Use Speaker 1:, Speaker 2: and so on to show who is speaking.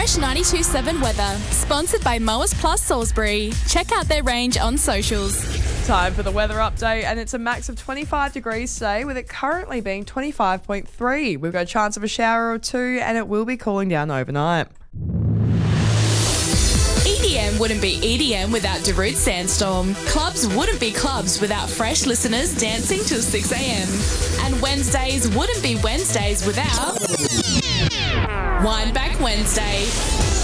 Speaker 1: Fresh 92.7 weather, sponsored by Mowers Plus Salisbury. Check out their range on socials.
Speaker 2: Time for the weather update, and it's a max of 25 degrees today, with it currently being 25.3. We've got a chance of a shower or two, and it will be cooling down overnight.
Speaker 1: EDM wouldn't be EDM without Darude Sandstorm. Clubs wouldn't be clubs without fresh listeners dancing till 6 a.m. And Wednesdays wouldn't be Wednesdays without Wind Back Wednesday.